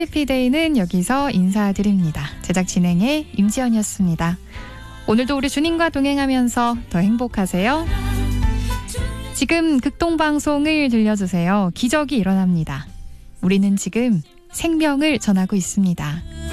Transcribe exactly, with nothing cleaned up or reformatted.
해피데이는 여기서 인사드립니다. 제작 진행의 임지연이었습니다. 오늘도 우리 주님과 동행하면서 더 행복하세요. 지금 극동방송을 들려주세요. 기적이 일어납니다. 우리는 지금 생명을 전하고 있습니다.